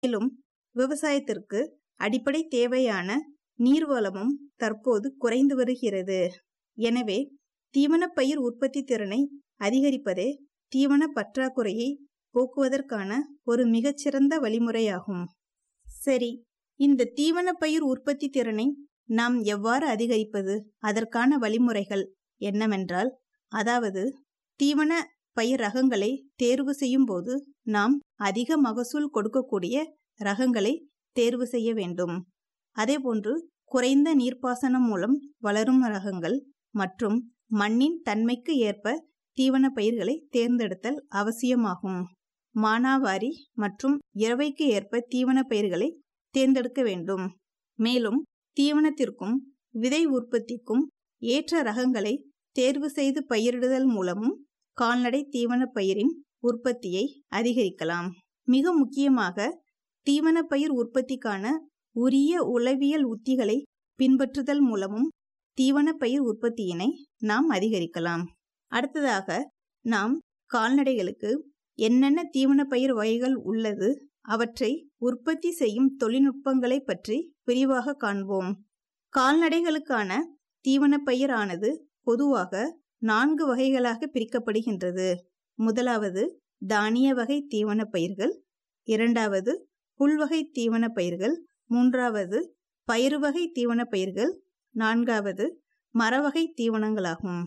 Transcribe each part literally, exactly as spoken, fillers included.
மேலும் விவசாயத்திற்கு அடிப்படை தேவையான நீர்வளமும் தற்போது குறைந்து வருகிறது. எனவே தீவனப்பயிர் உற்பத்தி திறனை அதிகரிப்பதே தீவன பற்றாக்குறையை போக்குவதற்கான ஒரு மிகச்சிறந்த வழிமுறையாகும். சரி, இந்த தீவனப்பயிர் உற்பத்தி திறனை நாம் எவ்வாறு அதிகரிப்பது? அதற்கான வழிமுறைகள் என்னவென்றால், அதாவது தீவன பயிர் ரகங்களை தேர்வு செய்யும் போது நாம் அதிக மகசூல் கொடுக்கக்கூடிய ரகங்களை தேர்வு செய்ய வேண்டும். அதேபோன்று குறைந்த நீர்ப்பாசனம் மூலம் வளரும் ரகங்கள் மற்றும் மண்ணின் தன்மைக்கு ஏற்ப தீவன பயிர்களை தேர்ந்தெடுத்தல் அவசியமாகும். மானாவாரி மற்றும் இரவைக்கு ஏற்ப தீவன பயிர்களை தேர்ந்தெடுக்க வேண்டும். மேலும் தீவனத்திற்கும் விதை உற்பத்திக்கும் ஏற்ற ரகங்களை தேர்வு செய்து பயிரிடுதல் மூலமும் கால்நடை தீவன பயிரின் உற்பத்தியை அதிகரிக்கலாம். மிக முக்கியமாக தீவன பயிர் உற்பத்திக்கான உரிய உளவியல் உத்திகளை பின்பற்றுதல் மூலமும் தீவன பயிர் உற்பத்தியினை நாம் அதிகரிக்கலாம். அடுத்ததாக நாம் கால்நடைகளுக்கு என்னென்ன தீவன பயிர் வகைகள் உள்ளது, அவற்றை உற்பத்தி செய்யும் தொழில்நுட்பங்களை பற்றி விரிவாக காண்போம். கால்நடைகளுக்கான தீவன பயிர் ஆனது பொதுவாக நான்கு வகைகளாக பிரிக்கப்படுகின்றது. முதலாவது தானிய வகை தீவன பயிர்கள், இரண்டாவது புல்வகை தீவன பயிர்கள், மூன்றாவது பயிறு வகை தீவன பயிர்கள், நான்காவது மரவகை தீவனங்களாகும்.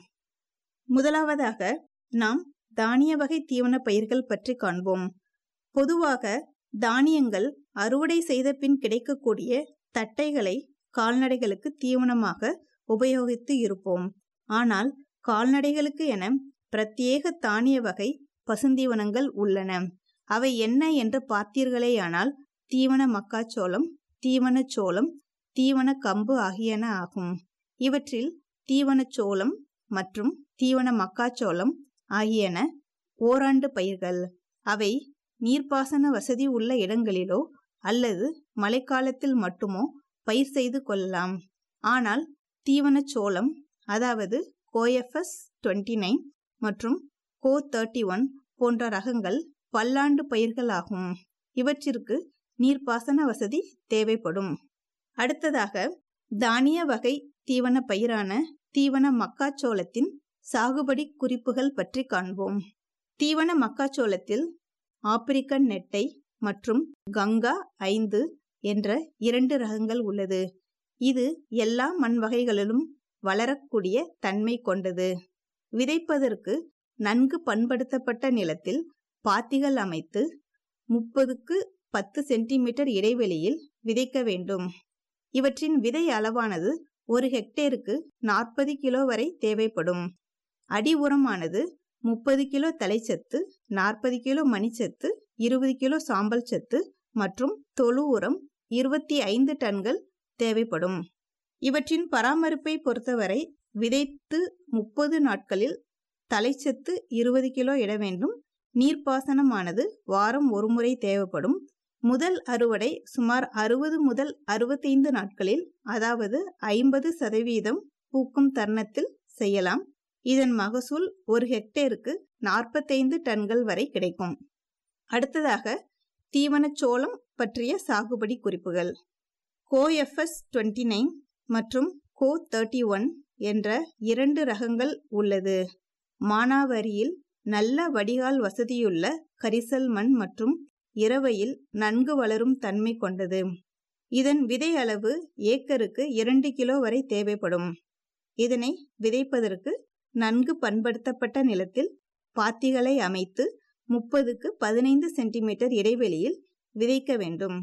முதலாவதாக நாம் தானிய வகை தீவன பயிர்கள் பற்றி காண்போம். பொதுவாக தானியங்கள் அறுவடை செய்த பின் கிடைக்கக்கூடிய தட்டைகளை கால்நடைகளுக்கு தீவனமாக உபயோகித்து இருப்போம். ஆனால் கால்நடைகளுக்கு என பிரத்யேக தானிய வகை பசுந்தீவனங்கள் உள்ளன. அவை என்ன என்று பார்த்தீர்களேயானால் தீவன மக்காச்சோளம், தீவன சோளம், தீவன கம்பு ஆகியன ஆகும். இவற்றில் தீவன சோளம் மற்றும் தீவன மக்காச்சோளம் ஆகியன ஓராண்டு பயிர்கள். அவை நீர்ப்பாசன வசதி உள்ள இடங்களிலோ அல்லது மழைக்காலத்தில் மட்டுமோ பயிர் செய்து கொள்ளலாம். ஆனால் தீவன சோளம், அதாவது கோஎஃப்எஸ் இருபத்தி ஒன்பது மற்றும் கோ முப்பத்தி ஒன்று போன்ற ரகங்கள் பல்லாண்டு பயிர்கள் ஆகும். இவற்றிற்கு நீர்ப்பாசன வசதி தேவைப்படும். அடுத்ததாக தானிய வகை தீவன பயிரான தீவன மக்காச்சோளத்தின் சாகுபடி குறிப்புகள் பற்றி காண்போம். தீவன மக்காச்சோளத்தில் ஆப்பிரிக்கன் நெட்டை மற்றும் கங்கா ஐந்து என்ற இரண்டு ரகங்கள் உள்ளது. இது எல்லா மண் வகைகளிலும் வளரக்கூடிய தன்மை கொண்டது. விதைப்பதற்கு நன்கு பண்படுத்தப்பட்ட நிலத்தில் பாத்திகள் அமைத்து முப்பதுக்கு பத்து சென்டிமீட்டர் இடைவெளியில் விதைக்க வேண்டும். இவற்றின் விதை அளவானது ஒரு ஹெக்டேருக்கு நாற்பது கிலோ வரை தேவைப்படும். அடி உரமானது முப்பது கிலோ தலைச்சத்து, நாற்பது கிலோ மணிச்சத்து, இருபது கிலோ சாம்பல் சத்து மற்றும் தொழு உரம் இருபத்தி ஐந்து டன்கள் தேவைப்படும். இவற்றின் பராமரிப்பை பொறுத்தவரை விதைத்து முப்பது நாட்களில் தலைச்சத்து இருபது கிலோ இட வேண்டும். நீர்ப்பாசனமானது வாரம் ஒரு முறை தேவைப்படும். முதல் அறுவடை சுமார் அறுபது முதல் அறுபத்தைந்து நாட்களில், அதாவது ஐம்பது சதவீதம் பூக்கும் தருணத்தில் செய்யலாம். இதன் மகசூல் ஒரு ஹெக்டேருக்கு நாற்பத்தைந்து டன்கள் வரை கிடைக்கும். அடுத்ததாக தீவன சோளம் பற்றிய சாகுபடி குறிப்புகள். கோஎஃப்எஸ் இருபத்தி ஒன்பது மற்றும் கோ முப்பத்தி ஒன்று என்ற இரண்டு ரகங்கள் உள்ளது. மானாவாரியில் நல்ல வடிகால் வசதியுள்ள கரிசல் மண் மற்றும் இரவையில் நன்கு வளரும் தன்மை கொண்டது. இதன் விதை அளவு ஏக்கருக்கு இரண்டு கிலோ வரை தேவைப்படும். இதனை விதைப்பதற்கு நன்கு பண்படுத்தப்பட்ட நிலத்தில் பாத்திகளை அமைத்து முப்பதுக்கு பதினைந்து சென்டிமீட்டர் இடைவெளியில் விதைக்க வேண்டும்.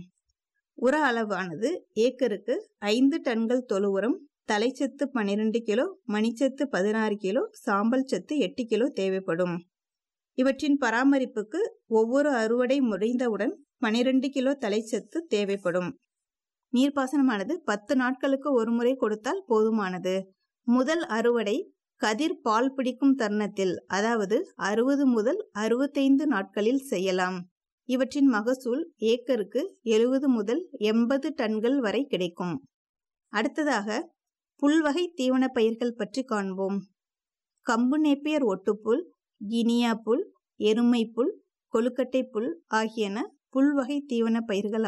உர அளவானது ஏக்கருக்கு ஐந்து டன்கள் தொழு உரம், தலைச்சத்து பன்னிரண்டு கிலோ, மணிச்சத்து பதினாறு கிலோ, சாம்பல் சத்து எட்டு கிலோ தேவைப்படும். இவற்றின் பராமரிப்புக்கு ஒவ்வொரு அறுவடை முடிந்தவுடன் பன்னிரண்டு கிலோ தலைச்சத்து தேவைப்படும். நீர்ப்பாசனமானது பத்து நாட்களுக்கு ஒரு முறை கொடுத்தால் போதுமானது. முதல் அறுவடை கதிர் பால் பிடிக்கும் தருணத்தில், அதாவது அறுபது முதல் அறுபத்தைந்து நாட்களில் செய்யலாம். இவற்றின் மகசூல் ஏக்கருக்கு எழுபது முதல் எண்பது டன்கள் வரை கிடைக்கும். அடுத்ததாக புல்வகை தீவன பயிர்கள் பற்றி காண்போம். கம்பு நேப்பியர் ஒட்டுப்புல், கினியா புல், எருமை புல், கொழுக்கட்டை புல் ஆகியன புல்வகை தீவன பயிர்கள்